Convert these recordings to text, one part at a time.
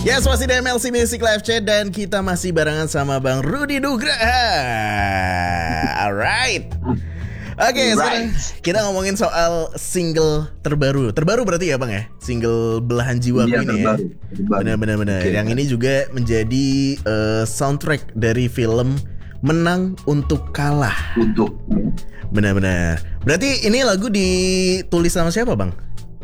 Yes, masih di MLC Music Live Chat dan kita masih barengan sama Bang Rudy Nugraha. Alright. Oke, sekarang kita ngomongin soal single terbaru. Terbaru berarti ya Bang ya? Single Belahan Jiwaku ini terbaru. Ya. Benar-benar. Okay. Yang ini juga menjadi soundtrack dari film Menang Untuk Kalah. Benar-benar. Berarti ini lagu ditulis sama siapa Bang?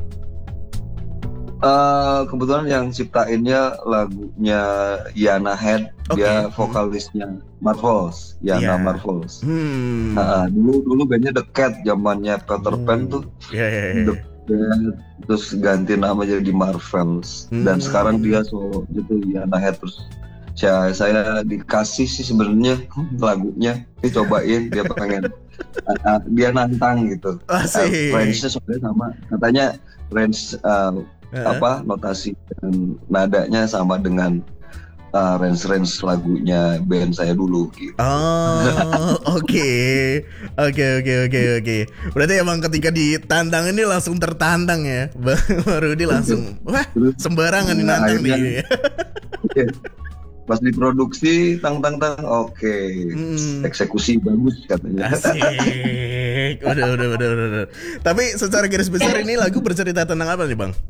Kebetulan yang ciptainnya lagunya Yana Head, dia vokalisnya Marvels, Yana Marvels. Dulu bandnya The Cat, zamannya Peter Pan tuh. The Cat, terus ganti nama jadi Marvels. Dan sekarang dia solo gitu, Yana Head. Terus saya dikasih sih sebenarnya lagunya, dicobain, dia pengen, dia nantang gitu. Range-nya soalnya sama, katanya range notasi dan nadanya sama dengan range lagunya band saya dulu gitu. Oke. Berarti emang ketika ditantang ini langsung tertantang ya. Baru dia langsung sembarangan nantang nih. Pas diproduksi tang eksekusi bagus katanya. Asik. Udah. Tapi secara garis besar ini lagu bercerita tentang apa nih Bang?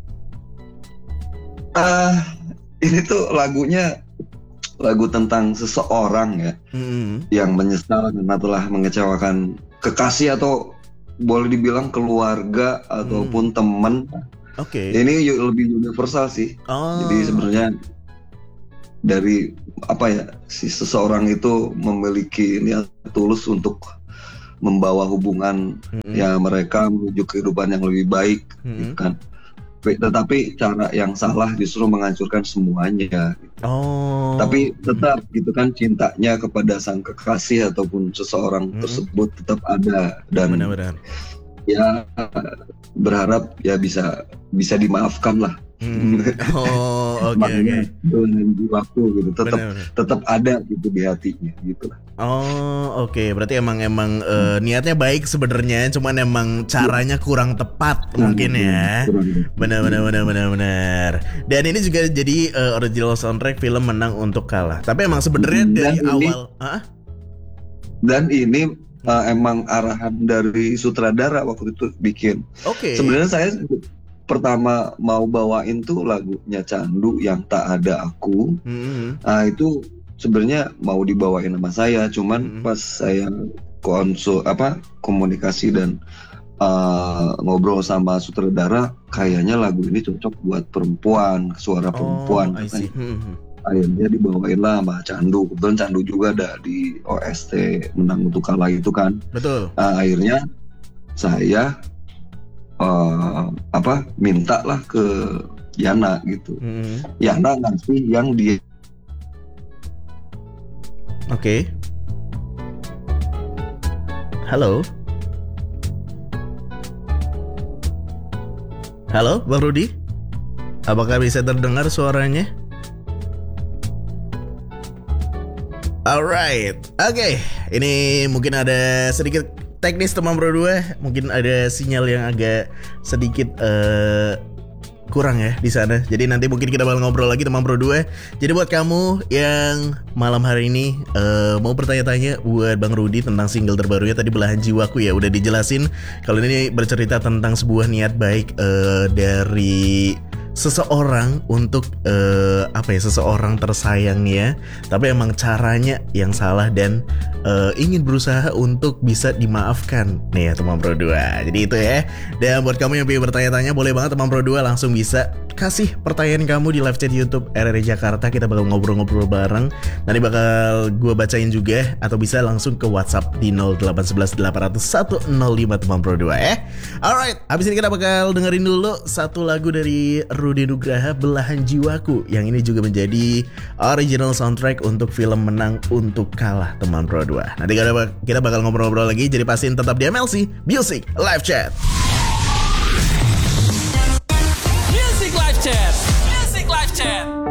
Ini tuh lagunya lagu tentang seseorang ya, yang menyesal karena telah mengecewakan kekasih atau boleh dibilang keluarga ataupun teman. Ini lebih universal sih. Jadi sebenarnya dari si seseorang itu memiliki niat tulus untuk membawa hubungan ya mereka menuju kehidupan yang lebih baik, gitu kan. Tetapi cara yang salah justru menghancurkan semuanya. Tapi tetap gitu kan, cintanya kepada sang kekasih ataupun seseorang tersebut tetap ada dan benar-benar. Ya berharap ya bisa dimaafkan lah. Oke. Waktu gitu tetap ada gitu di hatinya gitu lah. Berarti emang niatnya baik sebenarnya, cuman emang caranya kurang tepat mungkin ya. Benar. Dan ini juga jadi original soundtrack film Menang Untuk Kalah. Tapi emang sebenarnya dari awal. Dan ini emang arahan dari sutradara waktu itu bikin. Sebenarnya saya pertama mau bawain tuh lagunya Candu yang Tak Ada Aku. Itu sebenarnya mau dibawain sama saya, cuman pas saya komunikasi dan ngobrol sama sutradara, kayaknya lagu ini cocok buat perempuan, suara perempuan. Akhirnya dibawain lah sama Candu. Kebetulan Candu juga ada di OST Menang Untuk Kalah itu kan. Betul. Akhirnya saya minta lah ke Yana gitu. Yana ngasih yang dia. Halo Bang Rudy, apakah bisa terdengar suaranya? Alright, ini mungkin ada sedikit teknis teman berdua, mungkin ada sinyal yang agak sedikit kurang ya di sana. Jadi nanti mungkin kita bakal ngobrol lagi teman berdua. Jadi buat kamu yang malam hari ini mau bertanya-tanya buat Bang Rudy tentang single terbarunya tadi Belahan Jiwaku ya, udah dijelasin kalau ini bercerita tentang sebuah niat baik dari seseorang untuk seseorang tersayangnya, tapi emang caranya yang salah dan ingin berusaha untuk bisa dimaafkan nih ya teman Pro 2. Jadi itu ya. Dan buat kamu yang pengen bertanya-tanya, boleh banget teman Pro 2 langsung bisa kasih pertanyaan kamu di live chat YouTube RRI Jakarta. Kita bakal ngobrol-ngobrol bareng. Nanti bakal gue bacain juga, atau bisa langsung ke WhatsApp di 0811 800 105 teman Pro 2 ya. Alright, habis ini kita bakal dengerin dulu satu lagu dari Rudy Nugraha, Belahan Jiwaku, yang ini juga menjadi original soundtrack untuk film Menang Untuk Kalah teman Pro 2. Nanti kita bakal ngobrol-ngobrol lagi, jadi pastiin tetap di MLC Music Live Chat. Music Live Chat.